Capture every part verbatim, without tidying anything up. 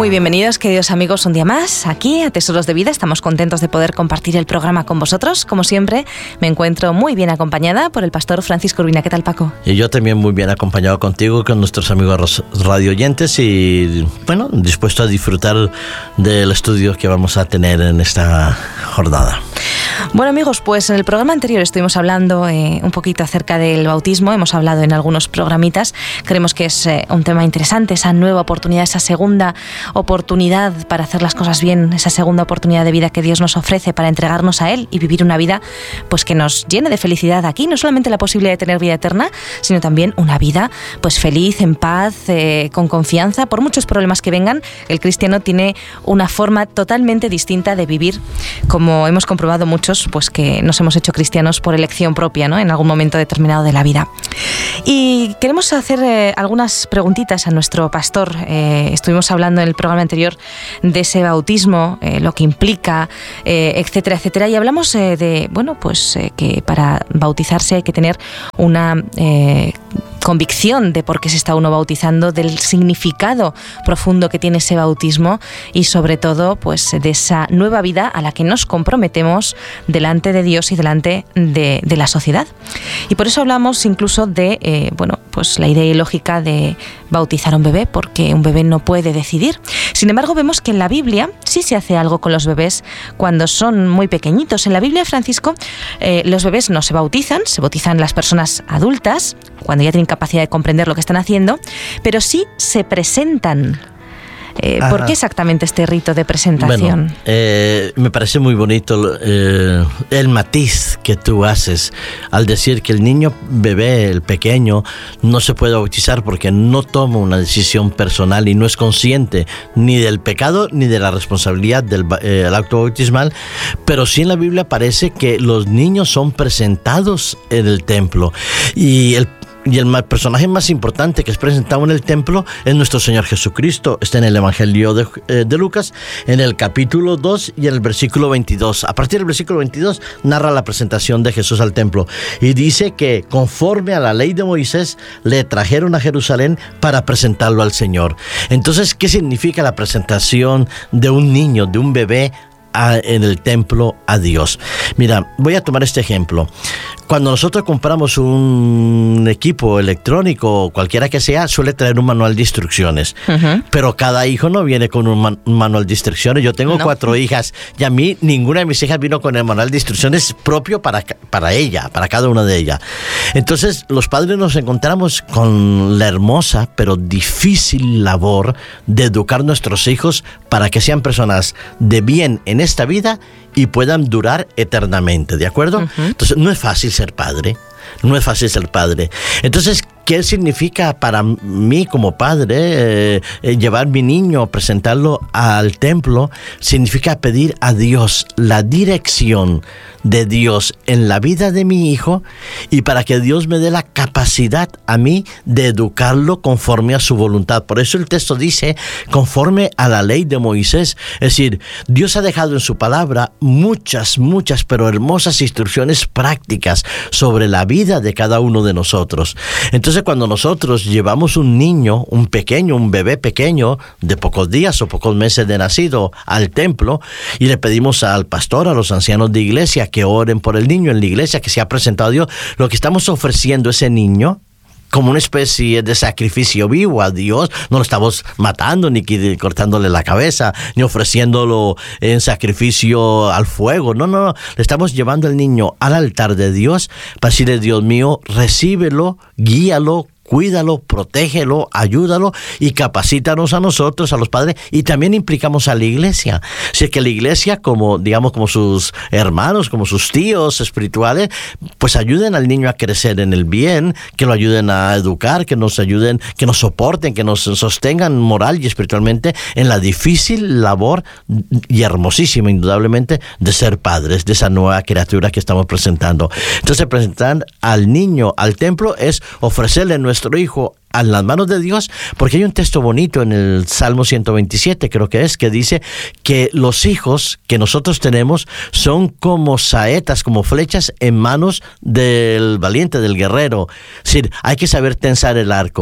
Muy bienvenidos, queridos amigos, un día más aquí a Tesoros de Vida. Estamos contentos de poder compartir el programa con vosotros. Como siempre, me encuentro muy bien acompañada por el pastor Francisco Urbina. ¿Qué tal, Paco? Y yo también muy bien acompañado contigo, con nuestros amigos radio oyentes y, bueno, dispuesto a disfrutar del estudio que vamos a tener en esta jornada. Bueno, amigos, pues en el programa anterior estuvimos hablando eh, un poquito acerca del bautismo. Hemos hablado en algunos programitas. Creemos que es eh, un tema interesante, esa nueva oportunidad, esa segunda oportunidad para hacer las cosas bien, esa segunda oportunidad de vida que Dios nos ofrece para entregarnos a Él y vivir una vida pues que nos llene de felicidad aquí. No solamente la posibilidad de tener vida eterna, sino también una vida pues feliz, en paz, eh, con confianza. Por muchos problemas que vengan, el cristiano tiene una forma totalmente distinta de vivir, como hemos comprobado muchos pues que nos hemos hecho cristianos por elección propia, ¿no?, en algún momento determinado de la vida. Y queremos hacer eh, algunas preguntitas a nuestro pastor. Eh, estuvimos hablando en el programa anterior de ese bautismo, eh, lo que implica, eh, etcétera, etcétera. Y hablamos eh, de, bueno, pues eh, que para bautizarse hay que tener una eh, convicción de por qué se está uno bautizando, del significado profundo que tiene ese bautismo y sobre todo pues de esa nueva vida a la que nos comprometemos delante de Dios y delante de, de la sociedad. Y por eso hablamos incluso de eh, bueno, pues la idea ilógica de bautizar a un bebé, porque un bebé no puede decidir. Sin embargo, vemos que en la Biblia sí se hace algo con los bebés cuando son muy pequeñitos. En la Biblia, Francisco, eh, los bebés no se bautizan, se bautizan las personas adultas, cuando ya tienen capacidad de comprender lo que están haciendo, pero sí se presentan. Eh, ¿Por qué exactamente este rito de presentación? Bueno, eh, me parece muy bonito eh, el matiz que tú haces al decir que el niño bebé, el pequeño, no se puede bautizar porque no toma una decisión personal y no es consciente ni del pecado ni de la responsabilidad del eh, el acto bautismal, pero sí en la Biblia parece que los niños son presentados en el templo y el Y el personaje más importante que es presentado en el templo es nuestro Señor Jesucristo. Está en el Evangelio de, eh, de Lucas, en el capítulo dos y en el versículo veintidós. A partir del versículo veintidós narra la presentación de Jesús al templo. Y dice que conforme a la ley de Moisés le trajeron a Jerusalén para presentarlo al Señor. Entonces, ¿qué significa la presentación de un niño, de un bebé A, en el templo a Dios? Mira, voy a tomar este ejemplo. Cuando nosotros compramos un equipo electrónico, cualquiera que sea, suele traer un manual de instrucciones. Uh-huh. Pero cada hijo no viene con un, man- un manual de instrucciones. Yo tengo no. cuatro hijas y a mí ninguna de mis hijas vino con el manual de instrucciones propio para, para ella, para cada una de ellas. Entonces, los padres nos encontramos con la hermosa pero difícil labor de educar a nuestros hijos para que sean personas de bien en esta vida y puedan durar eternamente, ¿de acuerdo? Uh-huh. Entonces, no es fácil ser padre, no es fácil ser padre. Entonces, ¿qué significa para mí como padre eh, eh, llevar mi niño, presentarlo al templo? Significa pedir a Dios la dirección de Dios en la vida de mi hijo y para que Dios me dé la capacidad a mí de educarlo conforme a su voluntad. Por eso el texto dice, conforme a la ley de Moisés. Es decir, Dios ha dejado en su palabra muchas, muchas, pero hermosas instrucciones prácticas sobre la vida de cada uno de nosotros. Entonces, cuando nosotros llevamos un niño, un pequeño, un bebé pequeño de pocos días o pocos meses de nacido al templo y le pedimos al pastor, a los ancianos de iglesia que oren por el niño en la iglesia que se ha presentado a Dios, lo que estamos ofreciendo a ese niño como una especie de sacrificio vivo a Dios. No lo estamos matando, ni cortándole la cabeza, ni ofreciéndolo en sacrificio al fuego. No, no, no. Le estamos llevando al niño al altar de Dios para decirle, Dios mío, recíbelo, guíalo, cuídalo, protégelo, ayúdalo y capacítanos a nosotros, a los padres, y también implicamos a la iglesia. Si es que la iglesia, como digamos, como sus hermanos, como sus tíos espirituales, pues ayuden al niño a crecer en el bien, que lo ayuden a educar, que nos ayuden, que nos soporten, que nos sostengan moral y espiritualmente en la difícil labor y hermosísima, indudablemente, de ser padres de esa nueva criatura que estamos presentando. Entonces, presentar al niño al templo es ofrecerle nuestro hijo a las manos de Dios, porque hay un texto bonito en el Salmo ciento veintisiete, creo que es, que dice que los hijos que nosotros tenemos son como saetas, como flechas en manos del valiente, del guerrero. Es decir, hay que saber tensar el arco.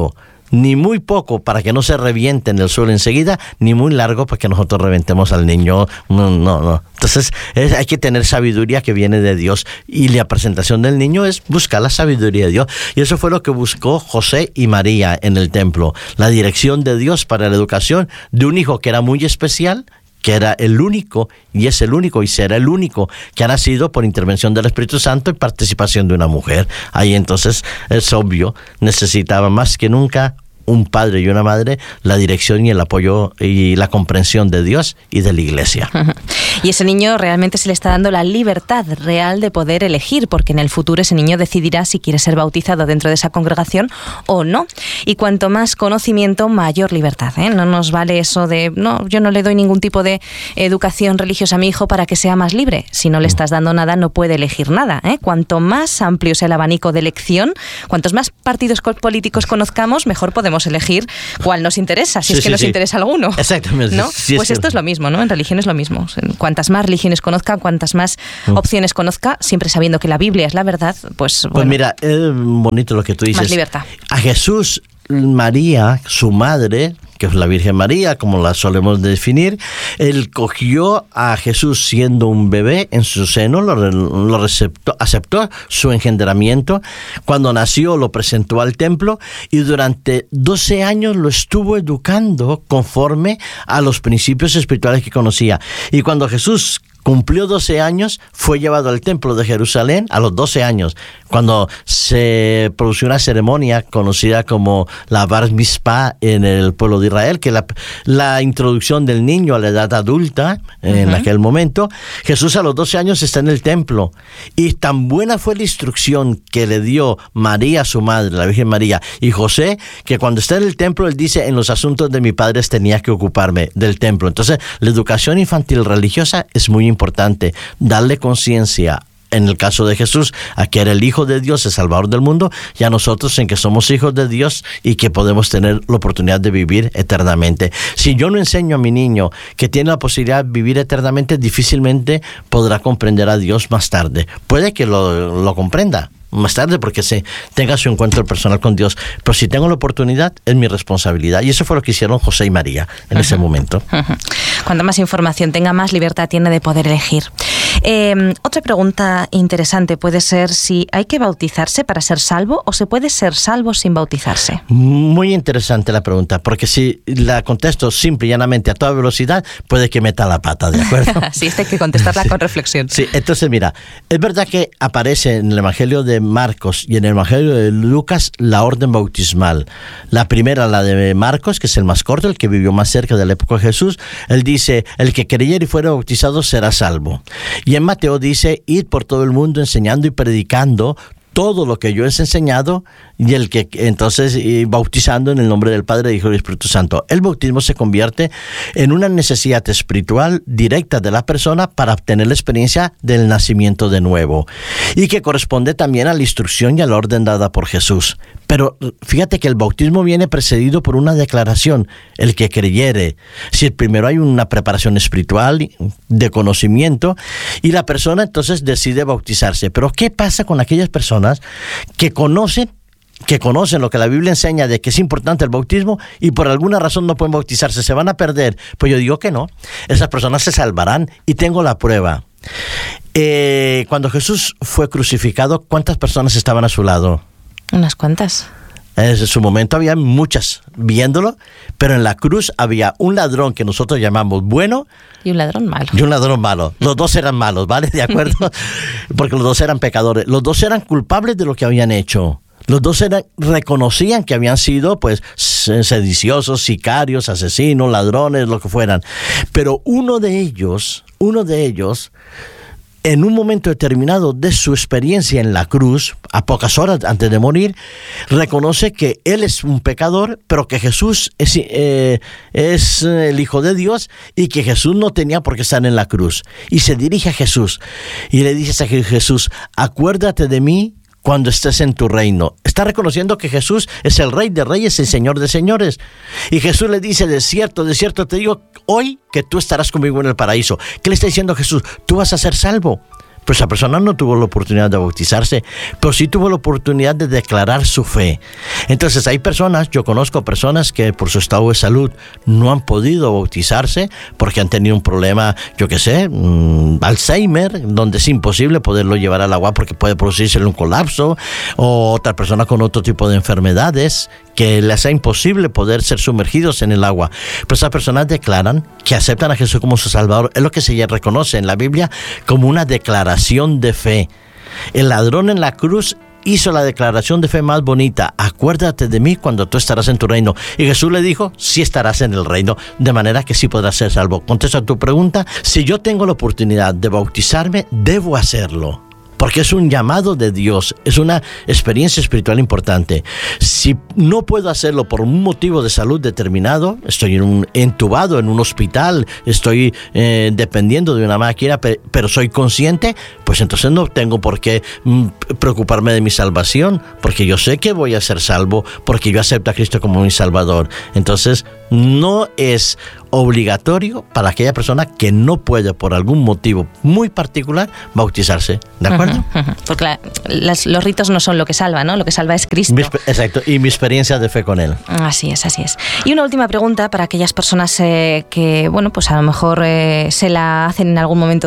ni muy poco para que no se reviente en el suelo enseguida, ni muy largo para que nosotros reventemos al niño. No, no, no. Entonces es, hay que tener sabiduría que viene de Dios, y la presentación del niño es buscar la sabiduría de Dios. Y eso fue lo que buscó José y María en el templo, la dirección de Dios para la educación de un hijo que era muy especial, que era el único, y es el único, y será el único, que ha nacido por intervención del Espíritu Santo y participación de una mujer. Ahí entonces, es obvio, necesitaba más que nunca un padre y una madre la dirección y el apoyo y la comprensión de Dios y de la Iglesia. Y ese niño realmente se le está dando la libertad real de poder elegir, porque en el futuro ese niño decidirá si quiere ser bautizado dentro de esa congregación o no. Y cuanto más conocimiento, mayor libertad, ¿eh? No nos vale eso de, no, yo no le doy ningún tipo de educación religiosa a mi hijo para que sea más libre. Si no le estás dando nada, no puede elegir nada, ¿eh? Cuanto más amplio sea el abanico de elección, cuantos más partidos políticos conozcamos, mejor podemos elegir cuál nos interesa, si sí, es que sí, nos sí. interesa alguno. Exactamente. ¿No? Sí, pues es esto es lo mismo, ¿no? En religión es lo mismo. Cuantas más religiones conozca, cuantas más mm. opciones conozca, siempre sabiendo que la Biblia es la verdad, pues bueno. Pues mira, es bonito lo que tú dices. Más libertad. A Jesús, María, su madre, que es la Virgen María, como la solemos definir, él cogió a Jesús siendo un bebé en su seno, lo, lo receptó, aceptó su engendramiento. Cuando nació lo presentó al templo y durante doce años lo estuvo educando conforme a los principios espirituales que conocía. Y cuando Jesús cumplió doce años, fue llevado al templo de Jerusalén a los doce años, cuando se produjo una ceremonia conocida como la Bar Mitzvah en el pueblo de Israel, que es la, la introducción del niño a la edad adulta en uh-huh. aquel momento. Jesús a los doce años está en el templo, y tan buena fue la instrucción que le dio María, su madre, la Virgen María, y José, que cuando está en el templo, él dice, en los asuntos de mis padres tenía que ocuparme del templo. Entonces, la educación infantil religiosa es muy importante, darle conciencia, en el caso de Jesús, a que era el Hijo de Dios, el Salvador del mundo, y a nosotros en que somos hijos de Dios y que podemos tener la oportunidad de vivir eternamente. Si yo no enseño a mi niño que tiene la posibilidad de vivir eternamente, difícilmente podrá comprender a Dios más tarde. Puede que lo, lo comprenda más tarde porque se tenga su encuentro personal con Dios, pero si tengo la oportunidad es mi responsabilidad, y eso fue lo que hicieron José y María en uh-huh. ese momento. Uh-huh. Cuanto más información tenga, más libertad tiene de poder elegir. Eh, otra pregunta interesante puede ser si hay que bautizarse para ser salvo o se puede ser salvo sin bautizarse. Muy interesante la pregunta, porque si la contesto simple y llanamente a toda velocidad, puede que meta la pata, ¿de acuerdo? Sí, hay que contestarla sí. con reflexión. Sí, entonces mira, es verdad que aparece en el Evangelio de Marcos y en el Evangelio de Lucas la orden bautismal. La primera, la de Marcos, que es el más corto, el que vivió más cerca de la época de Jesús. Él dice, el que creyere y fuera bautizado será salvo. Y en Mateo dice, id por todo el mundo enseñando y predicando todo lo que yo he enseñado, y el que entonces y bautizando en el nombre del Padre, Hijo y Espíritu Santo. El bautismo se convierte en una necesidad espiritual directa de la persona para obtener la experiencia del nacimiento de nuevo, y que corresponde también a la instrucción y a la orden dada por Jesús. Pero fíjate que el bautismo viene precedido por una declaración, el que creyere. Si primero hay una preparación espiritual de conocimiento y la persona entonces decide bautizarse. Pero ¿qué pasa con aquellas personas que conocen que conocen lo que la Biblia enseña de que es importante el bautismo y por alguna razón no pueden bautizarse, se van a perder? Pues yo digo que no, esas personas se salvarán, y tengo la prueba. Eh, cuando Jesús fue crucificado, ¿cuántas personas estaban a su lado? Unas cuantas. En su momento había muchas viéndolo, pero en la cruz había un ladrón que nosotros llamamos bueno y un ladrón malo. Y un ladrón malo. Los dos eran malos, ¿vale? ¿De acuerdo? Porque los dos eran pecadores. Los dos eran culpables de lo que habían hecho. Los dos eran, reconocían que habían sido pues sediciosos, sicarios, asesinos, ladrones, lo que fueran. Pero uno de ellos, uno de ellos, en un momento determinado de su experiencia en la cruz, a pocas horas antes de morir, reconoce que él es un pecador, pero que Jesús es, eh, es el Hijo de Dios y que Jesús no tenía por qué estar en la cruz. Y se dirige a Jesús y le dice a Jesús, acuérdate de mí cuando estés en tu reino. Está reconociendo que Jesús es el Rey de Reyes y el Señor de Señores. Y Jesús le dice, de cierto, de cierto te digo hoy que tú estarás conmigo en el paraíso. ¿Qué le está diciendo Jesús? Tú vas a ser salvo, pues esa persona no tuvo la oportunidad de bautizarse, pero sí tuvo la oportunidad de declarar su fe. Entonces hay personas, yo conozco personas que por su estado de salud no han podido bautizarse porque han tenido un problema, yo qué sé, mmm, Alzheimer, donde es imposible poderlo llevar al agua porque puede producirse un colapso, o otra persona con otro tipo de enfermedades que les hace imposible poder ser sumergidos en el agua. Pero esas personas declaran que aceptan a Jesús como su Salvador. Es lo que se reconoce en la Biblia como una declaración de fe. El ladrón en la cruz hizo la declaración de fe más bonita: acuérdate de mí cuando tú estarás en tu reino. Y Jesús le dijo: sí estarás en el reino, de manera que sí podrás ser salvo. Contesto a tu pregunta: si yo tengo la oportunidad de bautizarme, debo hacerlo, porque es un llamado de Dios, es una experiencia espiritual importante. Si no puedo hacerlo por un motivo de salud determinado, estoy en un, entubado en un hospital, estoy eh, dependiendo de una máquina, pe- pero soy consciente, pues entonces no tengo por qué mm, preocuparme de mi salvación, porque yo sé que voy a ser salvo, porque yo acepto a Cristo como mi Salvador. Entonces, no es obligatorio para aquella persona que no puede, por algún motivo muy particular, bautizarse. ¿De acuerdo? Uh-huh, uh-huh. Porque la, las, los ritos no son lo que salva, ¿no? Lo que salva es Cristo. Mi, exacto, y mi experiencia de fe con Él. Así es, así es. Y una última pregunta para aquellas personas eh, que, bueno, pues a lo mejor eh, se la hacen en algún momento